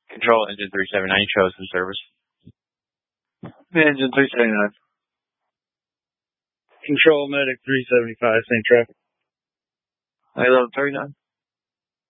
Control engine 379, show us in service. Engine 379. Control medic 375, same traffic. 1139.